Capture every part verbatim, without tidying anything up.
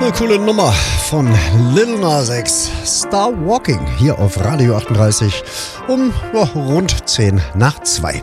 Eine coole Nummer von Lil Nas X, Star Walking, hier auf Radio achtunddreißig um ja, rund zehn nach zwei.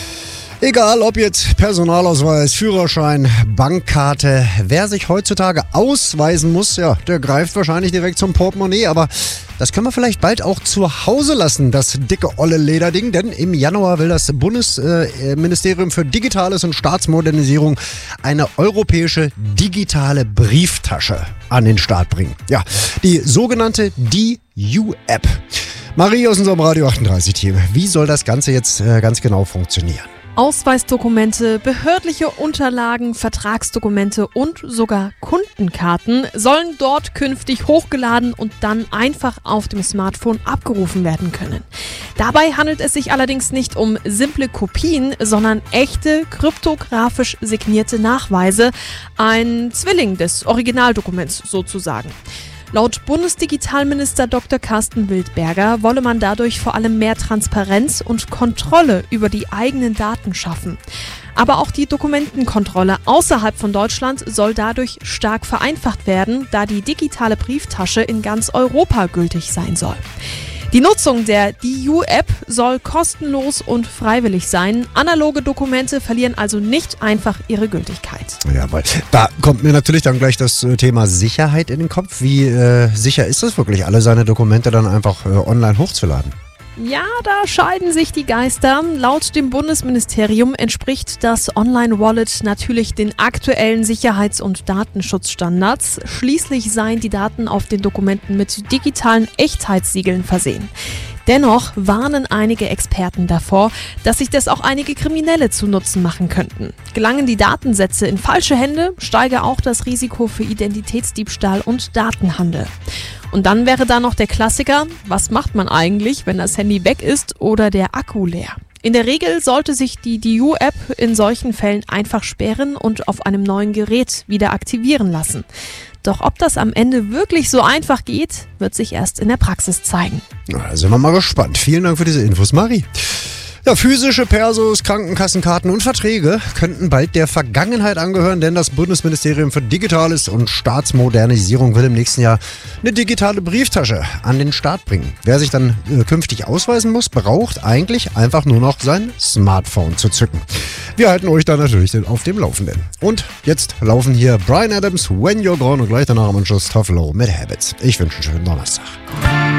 Egal ob jetzt Personalausweis, Führerschein, Bankkarte, wer sich heutzutage ausweisen muss, ja, der greift wahrscheinlich direkt zum Portemonnaie, aber das können wir vielleicht bald auch zu Hause lassen, das dicke olle Lederding, denn im Januar will das Bundesministerium für Digitales und Staatsmodernisierung eine europäische digitale Brieftasche an den Start bringen. Ja, die sogenannte D U-App. Marie aus unserem Radio achtunddreißig-Team, wie soll das Ganze jetzt äh, ganz genau funktionieren? Ausweisdokumente, behördliche Unterlagen, Vertragsdokumente und sogar Kundenkarten sollen dort künftig hochgeladen und dann einfach auf dem Smartphone abgerufen werden können. Dabei handelt es sich allerdings nicht um simple Kopien, sondern echte, kryptografisch signierte Nachweise, ein Zwilling des Originaldokuments sozusagen. Laut Bundesdigitalminister Doktor Carsten Wildberger wolle man dadurch vor allem mehr Transparenz und Kontrolle über die eigenen Daten schaffen. Aber auch die Dokumentenkontrolle außerhalb von Deutschland soll dadurch stark vereinfacht werden, da die digitale Brieftasche in ganz Europa gültig sein soll. Die Nutzung der D U-App soll kostenlos und freiwillig sein. Analoge Dokumente verlieren also nicht einfach ihre Gültigkeit. Ja, weil da kommt mir natürlich dann gleich das Thema Sicherheit in den Kopf. Wie äh, sicher ist es wirklich, alle seine Dokumente dann einfach äh, online hochzuladen? Ja, da scheiden sich die Geister. Laut dem Bundesministerium entspricht das Online-Wallet natürlich den aktuellen Sicherheits- und Datenschutzstandards. Schließlich seien die Daten auf den Dokumenten mit digitalen Echtheitssiegeln versehen. Dennoch warnen einige Experten davor, dass sich das auch einige Kriminelle zu Nutzen machen könnten. Gelangen die Datensätze in falsche Hände, steige auch das Risiko für Identitätsdiebstahl und Datenhandel. Und dann wäre da noch der Klassiker, was macht man eigentlich, wenn das Handy weg ist oder der Akku leer? In der Regel sollte sich die D U-App in solchen Fällen einfach sperren und auf einem neuen Gerät wieder aktivieren lassen. Doch ob das am Ende wirklich so einfach geht, wird sich erst in der Praxis zeigen. Na, da sind wir mal gespannt. Vielen Dank für diese Infos, Marie. Ja, physische Persos, Krankenkassenkarten und Verträge könnten bald der Vergangenheit angehören, denn das Bundesministerium für Digitales und Staatsmodernisierung will im nächsten Jahr eine digitale Brieftasche an den Start bringen. Wer sich dann äh, künftig ausweisen muss, braucht eigentlich einfach nur noch sein Smartphone zu zücken. Wir halten euch da natürlich auf dem Laufenden. Und jetzt laufen hier Bryan Adams, When You're Gone und gleich danach am Anschluss Tough Low mit Habits. Ich wünsche einen schönen Donnerstag.